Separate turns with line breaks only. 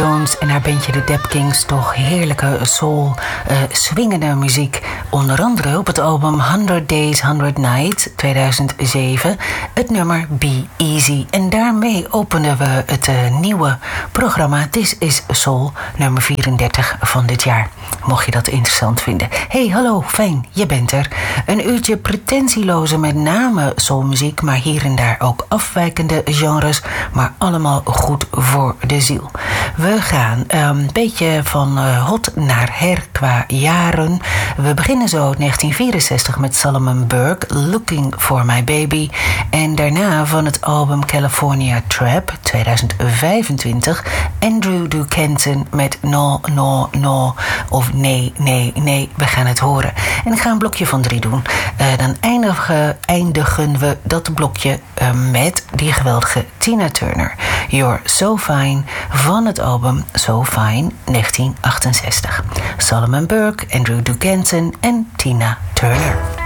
Jones en haar bandje de Dap Kings. Toch heerlijke soul, swingende muziek. Onder andere op het album 100 Days, 100 Nights 2007. Het nummer Be Easy. En daarmee openen we het nieuwe programma This is Soul, nummer 34 van dit jaar. Mocht je dat interessant vinden. Hey, hallo, fijn, je bent er. Een uurtje pretentieloze met name soulmuziek, maar hier en daar ook afwijkende genres, maar allemaal goed voor de ziel. We gaan een beetje van hot naar her qua jaren. We beginnen zo 1964 met Solomon Burke, Looking for My Baby. En daarna van het album California Trap 2025 Andrew Ducanton met No, No, No of Nee, Nee, Nee. We gaan het horen. En ik ga een blokje van 3 doen. Dan eindigen we dat blokje met die geweldige Tina Turner. You're So Fine van het album So Fine 1968. Solomon Burke, Andrew Ducanton en Tina Turner.